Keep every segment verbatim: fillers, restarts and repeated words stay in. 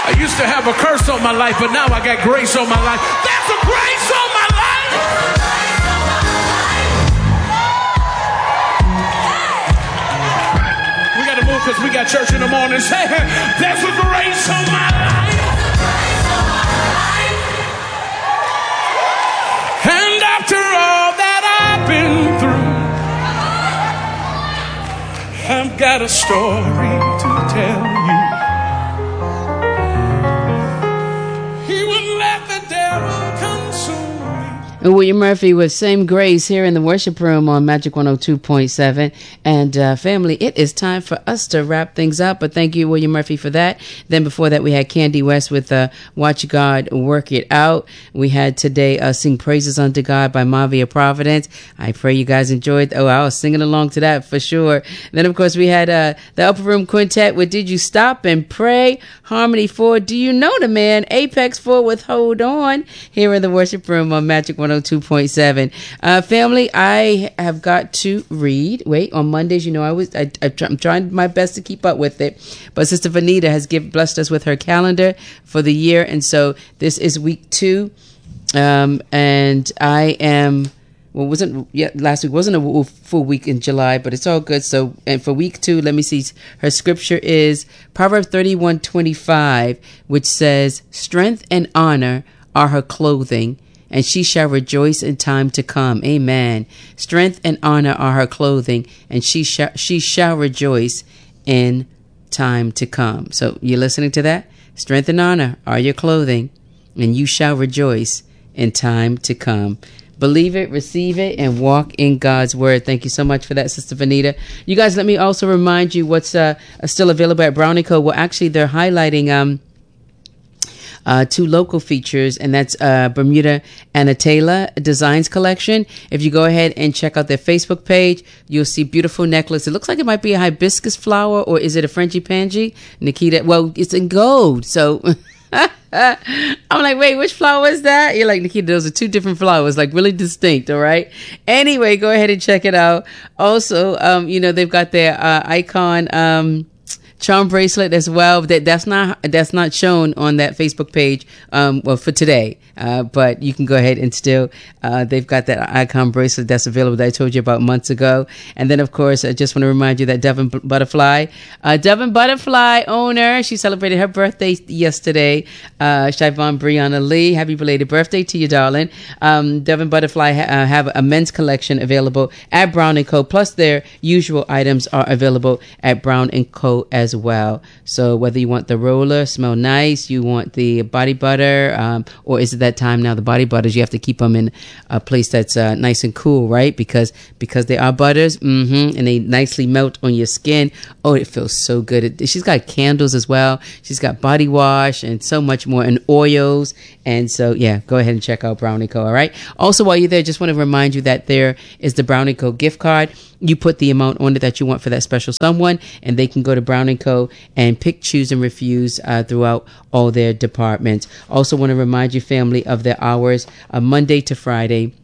I used to have a curse on my life, but now I got grace on my life. There's a grace on my life. We got to move because we got church in the morning. Say, there's a grace on my life. And after all that I've been through, I've got a story to tell you. William Murphy with Same Grace here in the worship room on Magic one oh two point seven. And uh, family, it is time for us to wrap things up. But thank you, William Murphy, for that. Then before that, we had Candy West with uh, Watch God Work It Out. We had today uh, Sing Praises Unto God by Mavia Providence. I pray you guys enjoyed. Oh, I was singing along to that for sure. Then, of course, we had uh, the Upper Room Quintet with Did You Stop and Pray? Harmony for Do You Know the Man? Apex for with Hold On here in the worship room on Magic one oh two point seven. Uh, family, I have got to read. Wait, on Mondays, you know, I was I, I, I'm trying my best to keep up with it. But Sister Vanita has give, blessed us with her calendar for the year. And so this is week two. Um, and I am... Well, wasn't yeah, last week wasn't a full week in July, but it's all good. So, and for week two, let me see. Her scripture is Proverbs thirty-one twenty-five, which says, "Strength and honor are her clothing, and she shall rejoice in time to come." Amen. Strength and honor are her clothing, and she shall she shall rejoice in time to come. So, you're listening to that? Strength and honor are your clothing, and you shall rejoice in time to come. Believe it, receive it, and walk in God's word. Thank you so much for that, Sister Vanita. You guys, let me also remind you what's uh, still available at Brown and Co. Well, actually, they're highlighting um, uh, two local features, and that's uh, Bermuda Anatela Designs Collection. If you go ahead and check out their Facebook page, you'll see beautiful necklace. It looks like it might be a hibiscus flower, or is it a frangipani? Nikita, well, it's in gold, so... I'm like, wait, which flower is that? You're like, Nikita, those are two different flowers, like really distinct. All right. Anyway, go ahead and check it out. Also, um, you know, they've got their uh, icon um, charm bracelet as well. That that's not that's not shown on that Facebook page. Um, well, for today, uh, but you can go ahead and still. Uh, they've got that icon bracelet that's available that I told you about months ago. And then, of course, I just want to remind you that Devon Butterfly, uh, Devon Butterfly owner, she celebrated her birthday yesterday. Uh, Shyvonne Brianna Lee, happy belated birthday to you, darling. Um, Devon Butterfly ha- uh, have a men's collection available at Brown and Co. Plus, their usual items are available at Brown and Co. as well. So whether you want the roller, smell nice, you want the body butter, um, or is it that time now? The body butters, you have to keep them in a place that's uh, nice and cool, right? Because because they are butters, mm-hmm, and they nicely melt on your skin. Oh, it feels so good. It, she's got candles as well. She's got body wash and so much more, and oils. And so, yeah, go ahead and check out Brown and Co. All right. Also, while you're there, just want to remind you that there is the Brown and Co. gift card. You put the amount on it that you want for that special someone, and they can go to Brown and Co. and pick, choose, and refuse uh, throughout all their departments. Also want to remind you, family, of their hours, uh, Monday to Friday.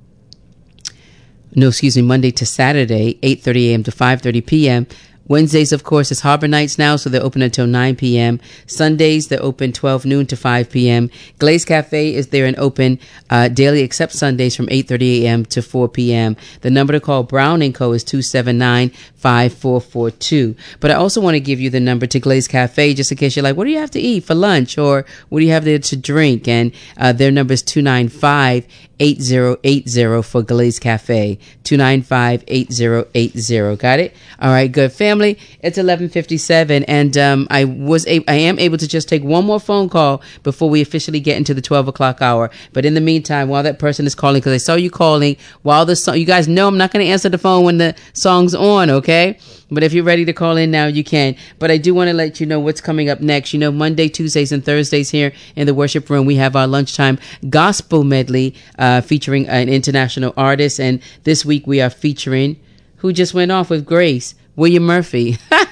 No, excuse me, Monday to Saturday, eight thirty a.m. to five thirty p.m. Wednesdays, of course, is Harbor Nights now, so they're open until nine p.m. Sundays, they're open twelve noon to five p.m. Glaze Cafe is there and open uh, daily except Sundays from eight thirty a.m. to four p.m. The number to call Brown and Co. is two seven nine, five four four two. But I also want to give you the number to Glaze Cafe just in case you're like, what do you have to eat for lunch, or what do you have there to drink? And uh, their number is two nine five, eight zero eight zero for Glaze Cafe. two nine five, eight zero eight zero. Got it? All right, good. Family, it's eleven fifty-seven, and um, I was a- I am able to just take one more phone call before we officially get into the twelve o'clock hour. But in the meantime, while that person is calling, because I saw you calling while the song, you guys know I'm not going to answer the phone when the song's on, okay? But if you're ready to call in now, you can. But I do want to let you know what's coming up next. You know, Monday, Tuesdays, and Thursdays here in the worship room, we have our lunchtime gospel medley uh, featuring an international artist. And this week we are featuring, who just went off with Grace? William Murphy.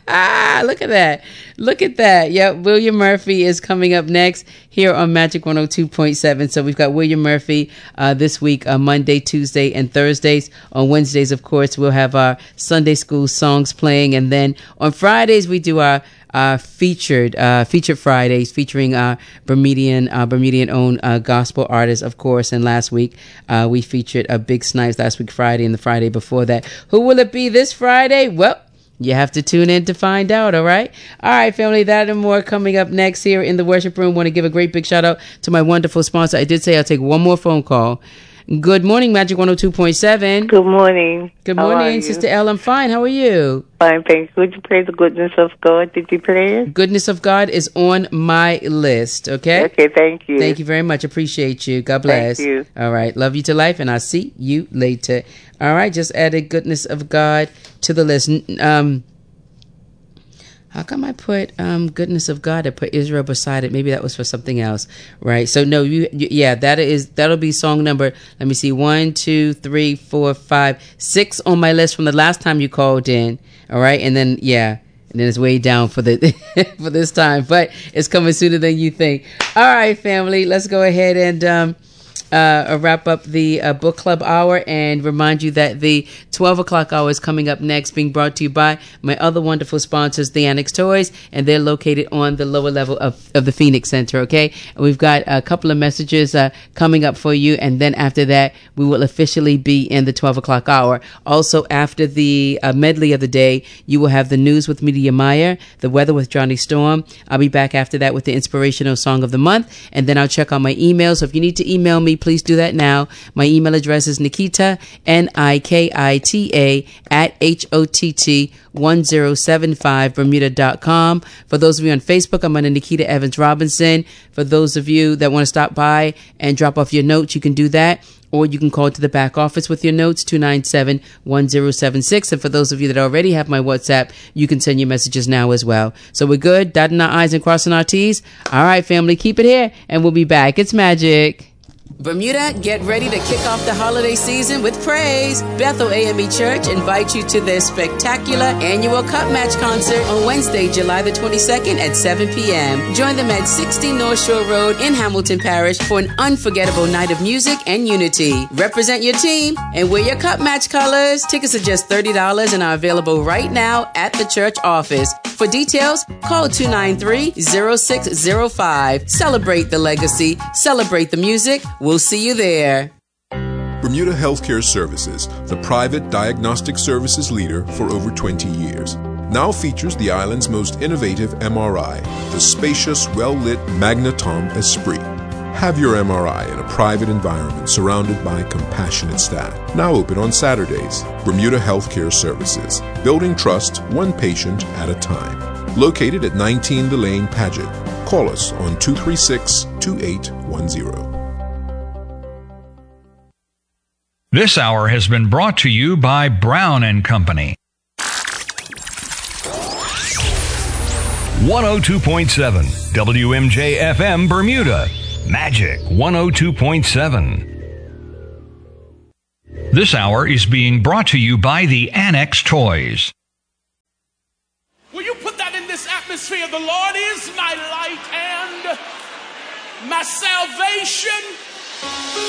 Look at that. Look at that. Yep. William Murphy is coming up next here on Magic one oh two point seven. So we've got William Murphy uh, this week, uh, Monday, Tuesday, and Thursdays. On Wednesdays, of course, we'll have our Sunday school songs playing. And then on Fridays, we do our Uh, featured uh, featured Fridays featuring our Bermudian uh, Bermudian owned uh, gospel artists, of course. And last week uh, we featured a Big Snipes last week Friday, and the Friday before that. Who will it be this Friday? Well, you have to tune in to find out. All right, all right, family. That and more coming up next here in the worship room. Want to give a great big shout out to my wonderful sponsor. I did say I'll take one more phone call. Good morning, Magic one oh two point seven. Good morning. Good morning, Sister L. I'm fine. How are you? Fine, thanks. Would you pray the goodness of God? Did you pray it? Goodness of God is on my list, okay? Okay, thank you. Thank you very much. Appreciate you. God bless. Thank you. All right. Love you to life, and I'll see you later. All right. Just added Goodness of God to the list. Um, How come I put um, Goodness of God? I put Israel beside it. Maybe that was for something else, right? So no, you, you yeah, that is that'll be song number. Let me see, one, two, three, four, five, six on my list from the last time you called in. All right, and then yeah, and then it's way down for the for this time, but it's coming sooner than you think. All right, family, let's go ahead and um, uh, wrap up the uh, book club hour and remind you that the twelve o'clock hour is coming up next, being brought to you by my other wonderful sponsors, The Annex Toys, and they're located on the lower level of, of the Phoenix Center, okay? And we've got a couple of messages uh, coming up for you, and then after that, we will officially be in the twelve o'clock hour. Also, after the uh, medley of the day, you will have the news with Media Meyer, the weather with Johnny Storm. I'll be back after that with the inspirational song of the month, and then I'll check on my emails. So if you need to email me, please do that now. My email address is Nikita, N I K I T A, at H O T T one oh seven five Bermuda dot com. For those of you on Facebook, I'm under Nikita Evans Robinson. For those of you that want to stop by and drop off your notes, you can do that. Or you can call to the back office with your notes, two nine seven, one oh seven six. And for those of you that already have my WhatsApp, you can send your messages now as well. So we're good, dotting our I's and crossing our T's. All right, family, keep it here, and we'll be back. It's magic. Bermuda, get ready to kick off the holiday season with praise. Bethel A M E Church invites you to their spectacular annual Cup Match concert on Wednesday, July the twenty-second at seven p.m. Join them at sixty North Shore Road in Hamilton Parish for an unforgettable night of music and unity. Represent your team and wear your Cup Match colors. Tickets are just thirty dollars and are available right now at the church office. For details, call two nine three, oh six oh five. Celebrate the legacy. Celebrate the music. We'll see you there. Bermuda Healthcare Services, the private diagnostic services leader for over twenty years, now features the island's most innovative M R I, the spacious, well-lit Magnetom Esprit. Have your M R I in a private environment surrounded by compassionate staff. Now open on Saturdays. Bermuda Healthcare Services, building trust one patient at a time. Located at nineteen Delane Paget. Call us on two three six, two eight one zero. This hour has been brought to you by Brown and Company. one oh two point seven W M J F M Bermuda. Magic one oh two point seven. This hour is being brought to you by the Annex Toys. Will you put that in this atmosphere? The Lord is my light and my salvation.